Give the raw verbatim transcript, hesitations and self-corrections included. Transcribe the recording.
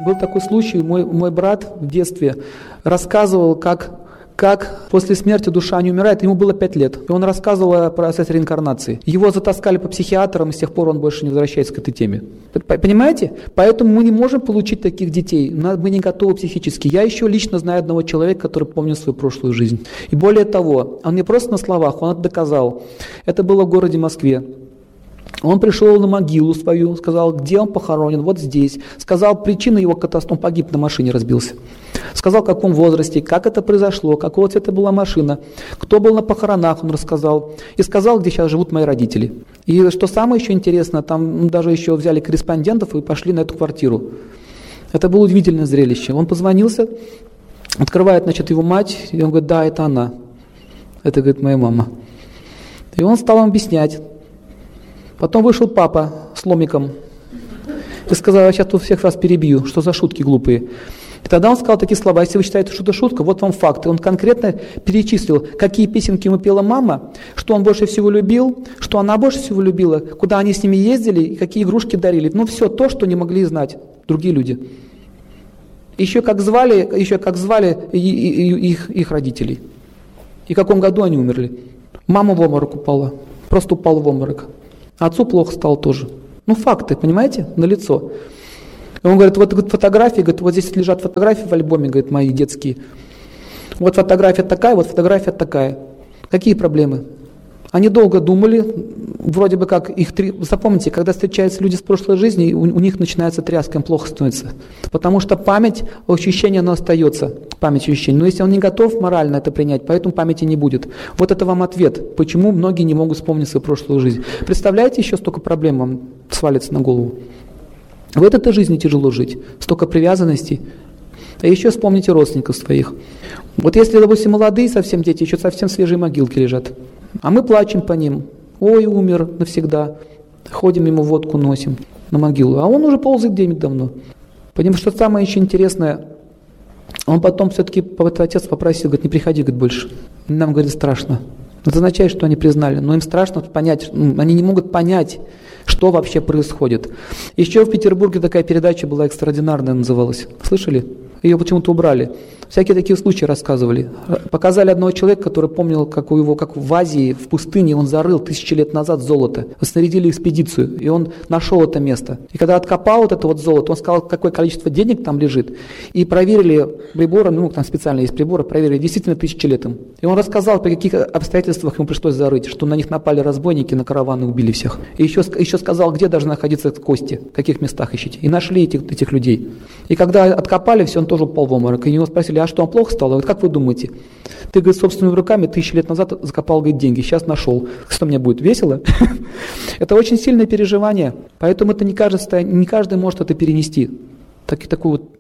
Был такой случай, мой, мой брат в детстве рассказывал, как, как после смерти душа не умирает, ему было пять лет, и он рассказывал о процессе реинкарнации. Его затаскали по психиатрам, и с тех пор он больше не возвращается к этой теме. Понимаете? Поэтому мы не можем получить таких детей, мы не готовы психически. Я еще лично знаю одного человека, который помнит свою прошлую жизнь. И более того, он не просто на словах, он это доказал. Это было в городе Москве. Он пришел на могилу свою, сказал, где он похоронен, вот здесь. Сказал причину его катастрофы, он погиб, на машине разбился. Сказал, в каком возрасте, как это произошло, какого цвета была машина, кто был на похоронах, он рассказал. И сказал, где сейчас живут мои родители. И что самое еще интересно, там даже еще взяли корреспондентов и пошли на эту квартиру. Это было удивительное зрелище. Он позвонился, открывает, значит, его мать, и он говорит, да, это она. Это, говорит, моя мама. И он стал им объяснять. Потом вышел папа с ломиком и сказал, я сейчас тут всех вас перебью, что за шутки глупые. И тогда он сказал такие слова, если вы считаете, что это шутка, вот вам факты. Он конкретно перечислил, какие песенки ему пела мама, что он больше всего любил, что она больше всего любила, куда они с ними ездили и какие игрушки дарили. Ну все то, что не могли знать другие люди. Еще как звали, еще как звали и, и, и, их, их родителей. И в каком году они умерли. Мама в обморок упала, просто упала в обморок. Отцу плохо стало тоже. Ну, факты, понимаете, налицо. И он говорит, вот говорит, фотографии, говорит, вот здесь лежат фотографии в альбоме, говорит, мои детские. Вот фотография такая, вот фотография такая. Какие проблемы? Они долго думали, вроде бы как их три... Запомните, когда встречаются люди с прошлой жизни, у, у них начинается тряска, им плохо становится. Потому что память, ощущение, оно остается. Память, ощущение. Но если он не готов морально это принять, поэтому памяти не будет. Вот это вам ответ, почему многие не могут вспомнить свою прошлую жизнь. Представляете, еще столько проблем вам свалится на голову. В этой жизни тяжело жить, столько привязанностей. А еще вспомните родственников своих. Вот если, допустим, молодые совсем дети, еще совсем свежие могилки лежат. А мы плачем по ним. Ой, умер навсегда. Ходим ему водку носим на могилу. А он уже ползает где-нибудь давно. Потому что самое еще интересное, он потом все-таки, отец попросил, говорит, не приходи, говорит, больше. Нам, говорит, страшно. Это означает, что они признали. Но им страшно понять, они не могут понять, что вообще происходит. Еще в Петербурге такая передача была экстраординарная, называлась. Слышали? Ее почему-то убрали. Всякие такие случаи рассказывали. Показали одного человека, который помнил, как у его, как в Азии, в пустыне, он зарыл тысячи лет назад золото. Снарядили экспедицию, и он нашел это место. И когда откопал вот это вот золото, он сказал, какое количество денег там лежит. И проверили приборы, ну там специально есть приборы, проверили действительно тысячелетием. И он рассказал, при каких обстоятельствах ему пришлось зарыть, что на них напали разбойники, на караваны убили всех. И еще, еще сказал, где должны находиться кости, в каких местах ищите. И нашли этих, этих людей. И когда откопали все, он тоже упал в обморок. И его спросили, а что, он плохо стал? Говорит, как вы думаете? Ты, говорит, собственными руками тысячи лет назад закопал, говорит, деньги, сейчас нашел. Что мне будет, весело? Это очень сильное переживание. Поэтому это не каждый, не каждый может это перенести. Так, такую вот